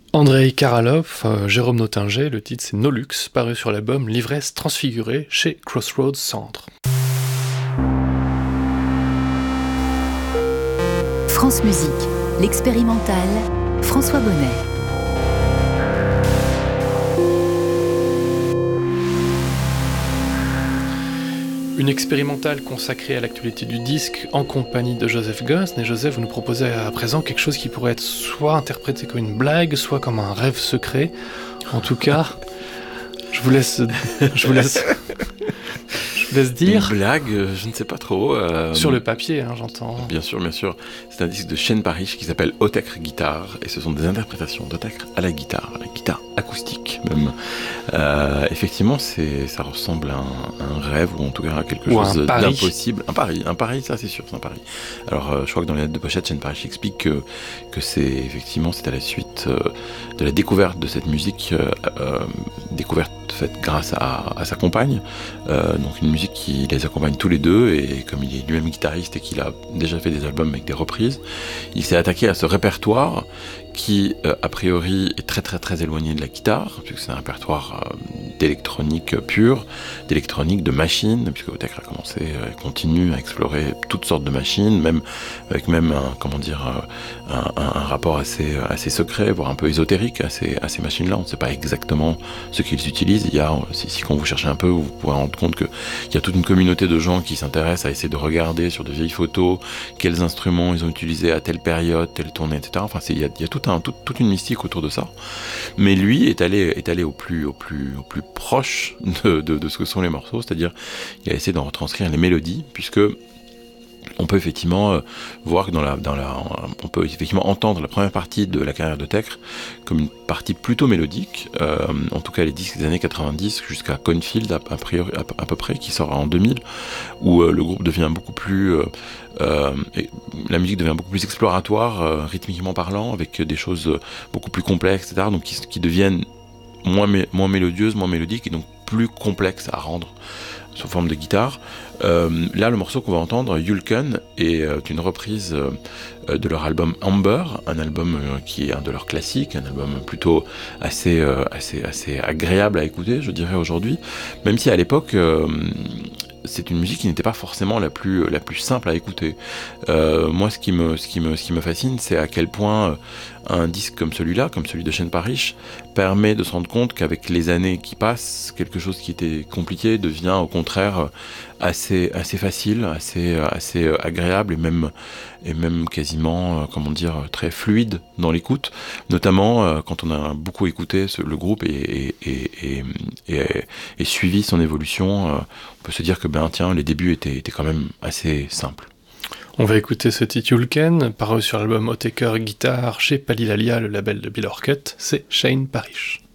Andrei Karalov, Jérôme Nottinger, le titre c'est Nolux, paru sur l'album L'ivresse transfigurée chez Crossroads Centre. France Musique, l'expérimental, François Bonnet. Une expérimentale consacrée à l'actualité du disque en compagnie de Joseph Gosn. Et Joseph, vous nous proposez à présent quelque chose qui pourrait être soit interprété comme une blague, soit comme un rêve secret. En tout cas, je vous laisse dire. Une blague, je ne sais pas trop. Sur le papier, hein, j'entends. Bien sûr, bien sûr. C'est un disque de Shane Parrish qui s'appelle Autechre Guitare, et ce sont des interprétations d'Autechre à la guitare acoustique même. Effectivement, ça ressemble à un rêve, ou en tout cas à quelque chose d'impossible. Un pari, ça c'est sûr, c'est un pari. Alors, je crois que dans les notes de pochette, Shane Parrish explique que c'est à la suite de la découverte de cette musique, découverte faite grâce à sa compagne, donc une musique qui les accompagne tous les deux, et comme il est lui-même guitariste et qu'il a déjà fait des albums avec des reprises, il s'est attaqué à ce répertoire qui, a priori, est très très très éloigné de la guitare, puisque c'est un répertoire d'électronique pure, d'électronique, de machines, puisque Autechre a commencé et continue à explorer toutes sortes de machines, avec un rapport assez secret, voire un peu ésotérique à ces machines-là. On ne sait pas exactement ce qu'ils utilisent. Il y a, si quand vous cherchez un peu, vous pourrez rendre compte qu'il y a toute une communauté de gens qui s'intéressent à essayer de regarder sur de vieilles photos quels instruments ils ont utilisés à telle période, telle tournée, etc. Enfin, il y a toute une mystique autour de ça. Mais lui est allé au plus proche de ce que sont les morceaux, c'est-à-dire qu'il a essayé d'en retranscrire les mélodies, puisque on peut effectivement voir que on peut effectivement entendre la première partie de la carrière d'Autechre comme une partie plutôt mélodique, en tout cas les disques des années 90 jusqu'à Cornfield à peu près, qui sort en 2000, où le groupe devient beaucoup plus la musique devient beaucoup plus exploratoire, rythmiquement parlant, avec des choses beaucoup plus complexes, etc., donc qui deviennent moins mélodieuses, moins mélodiques, et donc plus complexes à rendre sous forme de guitare. Là, le morceau qu'on va entendre, Yulken, est une reprise de leur album Amber, un album qui est un de leurs classiques, un album plutôt assez agréable à écouter, je dirais, aujourd'hui, même si à l'époque c'est une musique qui n'était pas forcément la plus simple à écouter. Moi, ce qui me fascine, c'est à quel point un disque comme celui-là, comme celui de Shane Parrish, permet de se rendre compte qu'avec les années qui passent, quelque chose qui était compliqué devient au contraire assez facile, assez agréable, et même quasiment, très fluide dans l'écoute, notamment quand on a beaucoup écouté le groupe et suivi son évolution. On peut se dire que les débuts étaient quand même assez simples. On va écouter ce titre Yulken, paru sur l'album Autechre Guitare chez Palilalia, le label de Bill Orcutt. C'est Shane Parrish.